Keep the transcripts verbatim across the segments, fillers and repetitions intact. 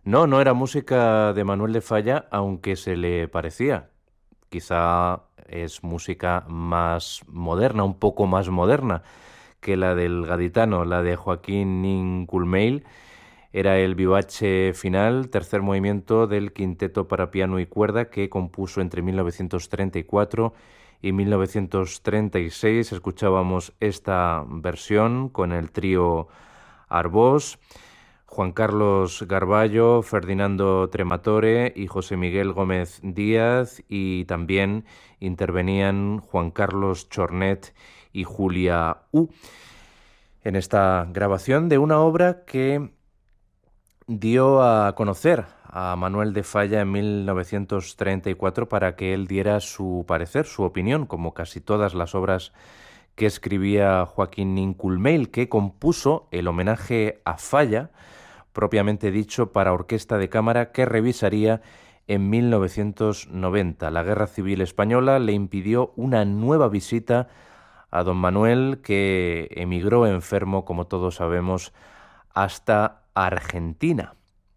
No, no era música de Manuel de Falla, aunque se le parecía. Quizá es música más moderna, un poco más moderna que la del gaditano, la de Joaquín Nin Culmail. Era el vivace final, tercer movimiento del quinteto para piano y cuerda que compuso entre mil novecientos treinta y cuatro y mil novecientos treinta y seis. Escuchábamos esta versión con el trío Arbós, Juan Carlos Garballo, Ferdinando Trematore y José Miguel Gómez Díaz, y también intervenían Juan Carlos Chornet y Julia U. en esta grabación de una obra que dio a conocer a Manuel de Falla en mil novecientos treinta y cuatro para que él diera su parecer, su opinión, como casi todas las obras que escribía Joaquín Nin Culmail, que compuso el homenaje a Falla, propiamente dicho, para orquesta de cámara, que revisaría en mil novecientos noventa. La Guerra Civil Española le impidió una nueva visita a don Manuel, que emigró enfermo, como todos sabemos, hasta Argentina.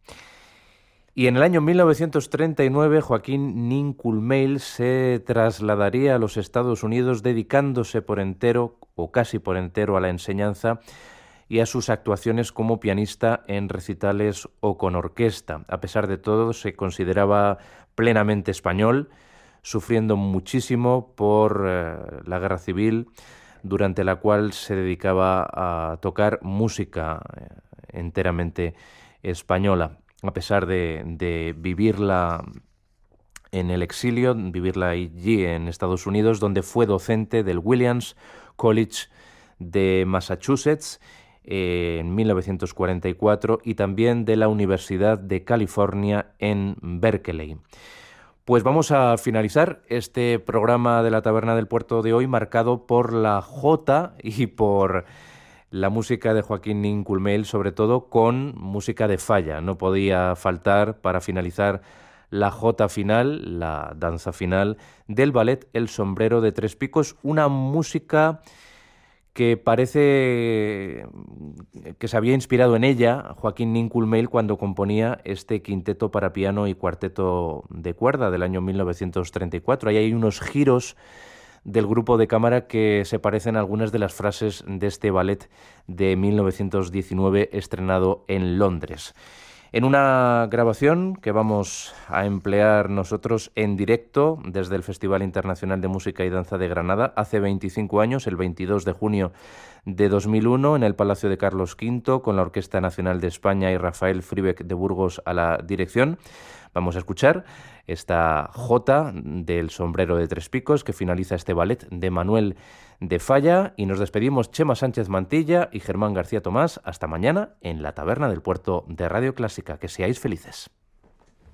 Y en el año mil novecientos treinta y nueve, Joaquín Nin Culmail se trasladaría a los Estados Unidos, dedicándose por entero, o casi por entero, a la enseñanza y a sus actuaciones como pianista en recitales o con orquesta. A pesar de todo, se consideraba plenamente español, sufriendo muchísimo por eh, la Guerra Civil, durante la cual se dedicaba a tocar música eh, enteramente española. A pesar de, de vivirla en el exilio, vivirla allí en Estados Unidos, donde fue docente del Williams College de Massachusetts eh, en mil novecientos cuarenta y cuatro y también de la Universidad de California en Berkeley. Pues vamos a finalizar este programa de la Taberna del Puerto de hoy, marcado por la jota y por la música de Joaquín Nin Culmail, sobre todo con música de Falla. No podía faltar, para finalizar, la jota final, la danza final del ballet El sombrero de tres picos, una música que parece que se había inspirado en ella Joaquín Nin Culmail cuando componía este quinteto para piano y cuarteto de cuerda del año mil novecientos treinta y cuatro. Ahí hay unos giros del grupo de cámara que se parecen a algunas de las frases de este ballet de mil novecientos diecinueve estrenado en Londres. En una grabación que vamos a emplear nosotros en directo desde el Festival Internacional de Música y Danza de Granada hace veinticinco años, el veintidós de junio de dos mil uno, en el Palacio de Carlos quinto, con la Orquesta Nacional de España y Rafael Fribeck de Burgos a la dirección. Vamos a escuchar esta jota del sombrero de tres picos que finaliza este ballet de Manuel de Falla, y nos despedimos Chema Sánchez Mantilla y Germán García Tomás. Hasta mañana en la Taberna del Puerto de Radio Clásica. Que seáis felices.